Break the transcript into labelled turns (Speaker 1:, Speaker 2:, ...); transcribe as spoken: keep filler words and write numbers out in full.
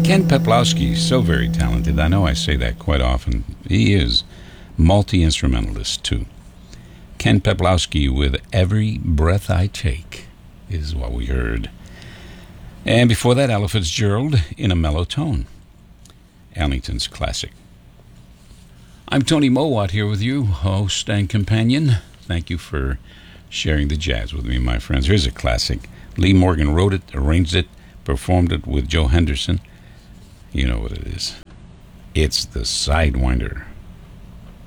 Speaker 1: Ken Peplowski, so very talented. I know I say that quite often. He is multi-instrumentalist, too. Ken Peplowski with Every Breath I Take is what we heard. And before that, Ella Fitzgerald in a mellow tone. Ellington's classic. I'm Tony Mowat here with you, host and companion. Thank you for sharing the jazz with me, my friends. Here's a classic. Lee Morgan wrote it, arranged it, performed it with Joe Henderson. You know what it is. It's the Sidewinder.